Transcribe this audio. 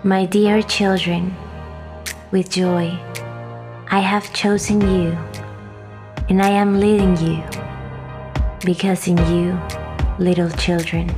My dear children, with joy, I have chosen you, and I am leading you, because in you, little children,